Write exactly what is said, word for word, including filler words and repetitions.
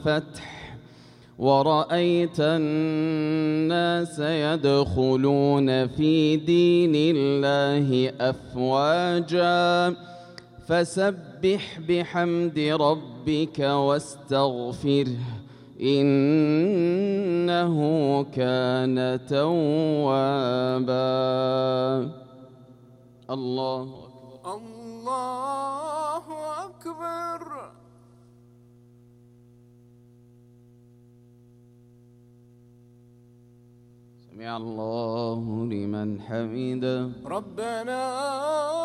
الفتح ورأيت الناس يدخلون في دين الله أفواجا فسبح بحمد ربك واستغفره إنه كان توابا. الله أكبر. الله أكبر. سمع الله لمن حمده. ربنا